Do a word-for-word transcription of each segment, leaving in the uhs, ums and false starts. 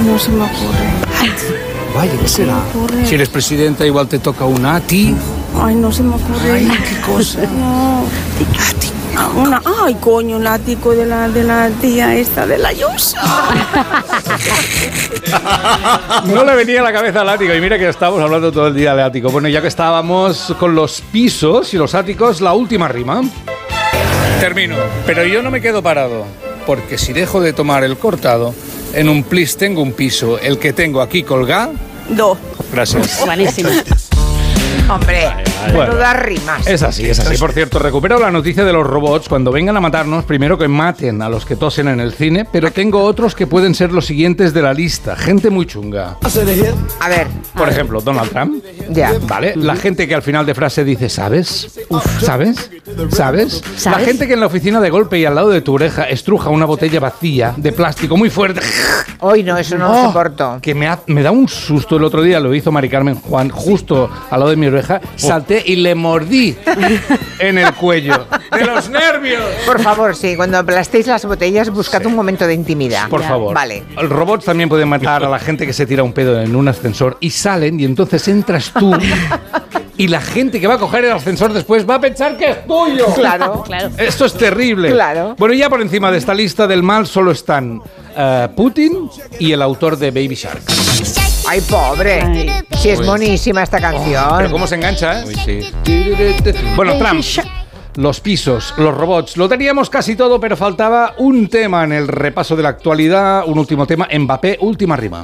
no se me ocurre. Vaya, ¿qué será? Si eres presidenta, igual te toca una a ti. Ay, no se me ocurre. Ay, qué cosa. No. Una, ay, coño, un ático de la, de la tía esta de la Ayuso. No le venía a la cabeza al ático y mira que estamos hablando todo el día de ático. Bueno, ya que estábamos con los pisos y los áticos, la última rima. Termino, pero yo no me quedo parado, porque si dejo de tomar el cortado, en un plis tengo un piso, el que tengo aquí colgado. Dos. Gracias. Buenísimo. Hombre, Bueno, no da rimas. Es así, es así. Por cierto, recupero la noticia de los robots. Cuando vengan a matarnos, primero que maten a los que tosen en el cine, pero tengo otros que pueden ser los siguientes de la lista. Gente muy chunga. A ver. Por ejemplo, Donald Trump. Ya. Vale, la gente que al final de frase dice ¿sabes? ¿Sabes? ¿Sabes? La ¿Sabes? gente que en la oficina de golpe y al lado de tu oreja estruja una botella vacía de plástico muy fuerte. Hoy no, eso no lo Oh, soporto. Que me, ha- me da un susto. El otro día lo hizo Mari Carmen Juan justo al lado de mi oreja. Salté y le mordí en el cuello. ¡De los nervios! Por favor, sí, cuando aplastéis las botellas, buscad un momento de intimidad. Por favor. Vale. Los robots también pueden matar a la gente que se tira un pedo en un ascensor y salen y entonces entras tú y la gente que va a coger el ascensor después va a pensar que es tuyo. Claro. Claro. Esto es terrible. Claro. Bueno, ya por encima de esta lista del mal solo están eh, Putin y el autor de Baby Shark. Ay, pobre. Ay. Sí, es monísima esta canción. Pero cómo se engancha, ¿eh? Bueno, Trump, los pisos, los robots, lo teníamos casi todo, pero faltaba un tema en el repaso de la actualidad, un último tema, Mbappé, última rima.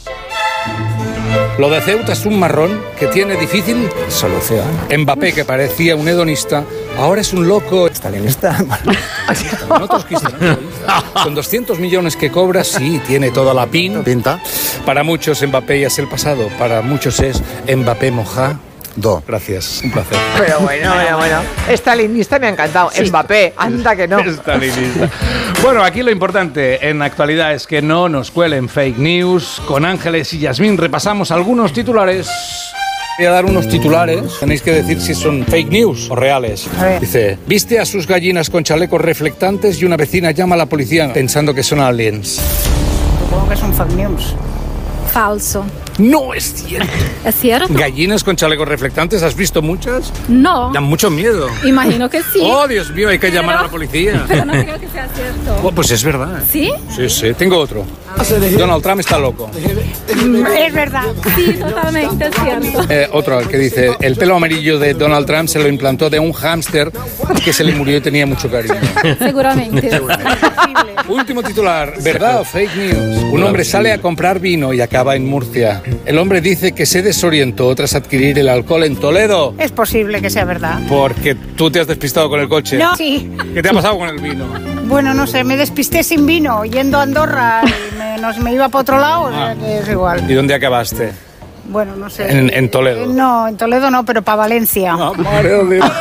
Lo de Ceuta es un marrón que tiene difícil solución. Mbappé, que parecía un hedonista, ahora es un loco stalinista. Con otros cristianos. Con doscientos millones que cobra, sí, tiene toda la pin. Pinta. Para muchos Mbappé ya es el pasado, para muchos es Mbappé moja. Do. Gracias, un placer. Pero bueno, bueno, bueno. Estalinista me ha encantado. Mbappé, anda que no. Stalinista. Bueno, aquí lo importante en la actualidad es que no nos cuelen fake news. Con Ángeles y Yasmín repasamos algunos titulares. Voy a dar unos titulares. Tenéis que decir si son fake news o reales. A ver. Dice, viste a sus gallinas con chalecos reflectantes y una vecina llama a la policía pensando que son aliens. Supongo que son fake news. Falso. No es cierto. ¿Es cierto? Gallinas con chalecos reflectantes, ¿has visto muchas? No. Dan mucho miedo. Imagino que sí. Oh, Dios mío, hay que Pero- llamar a la policía. Pero no creo que sea cierto. Oh, pues es verdad. ¿Sí? Sí, sí. Tengo otro. Donald Trump está loco. Es verdad. Sí, totalmente es cierto. Eh, otro que dice, el pelo amarillo de Donald Trump se lo implantó de un hámster que se le murió y tenía mucho cariño. Seguramente. Último titular, ¿verdad o fake news? Un hombre sale a comprar vino y acaba en Murcia. El hombre dice que se desorientó tras adquirir el alcohol en Toledo. Es posible que sea verdad. Porque tú te has despistado con el coche. No. Sí. ¿Qué te ha pasado con el vino? Bueno, no sé, me despisté sin vino, yendo a Andorra y me, no sé, me iba para otro lado, o sea que es igual. ¿Y dónde acabaste? Bueno, no sé. En, en Toledo. Eh, No, en Toledo no, pero para Valencia. Ah, madre de Dios.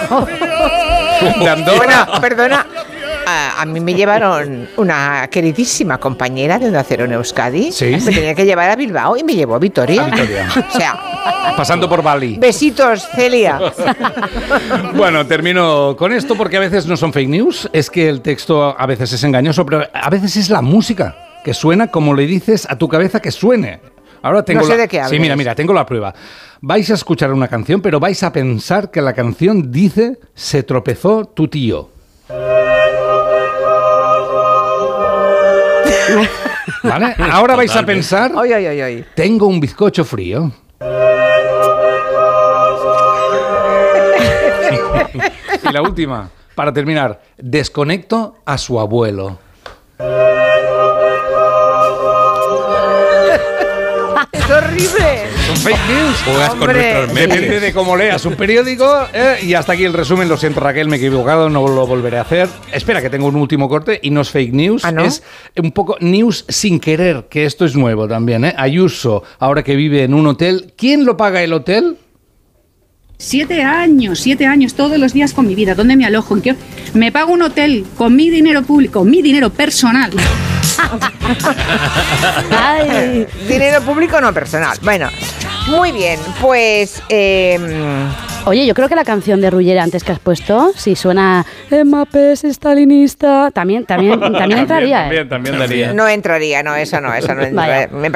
De Andorra. Bueno, perdona. A, a mí me llevaron una queridísima compañera de Onda Cero en Euskadi. Sí. Me tenía que llevar a Bilbao y me llevó a Vitoria. A Vitoria. O sea, Pasando por Bali. besitos, Celia. Bueno, termino con esto porque a veces no son fake news, es que el texto a veces es engañoso, pero a veces es la música que suena como le dices a tu cabeza que suene. Ahora tengo No sé la... de qué hablas. Sí, mira, mira, tengo la prueba. Vais a escuchar una canción, pero vais a pensar que la canción dice "se tropezó tu tío". ¿Vale? Ahora vais a pensar Ay, ay, ay, ay. "tengo un bizcocho frío". Y la última, para terminar, "desconecto a su abuelo". Es horrible. Son fake news. Juegas con Hombre. nuestros memes. Depende de cómo leas un periódico. eh, y hasta aquí el resumen. Lo siento, Raquel, me he equivocado, no lo volveré a hacer. Espera, que tengo un último corte y no es fake news. ¿Ah, no? Es un poco news sin querer, que esto es nuevo también. ¿eh? Ayuso, ahora que vive en un hotel. ¿Quién lo paga el hotel? Siete años, siete años, todos los días con mi vida. ¿Dónde me alojo? ¿En qué? Me pago un hotel con mi dinero público, mi dinero personal. Ay. Dinero público, no personal. Bueno, muy bien, pues... eh, Oye, yo creo que la canción de Rullera antes que has puesto, si suena Mbappé es stalinista, también, también, también entraría. ¿eh? También, también daría. no entraría, no, eso no, eso no entraría. Vaya. Me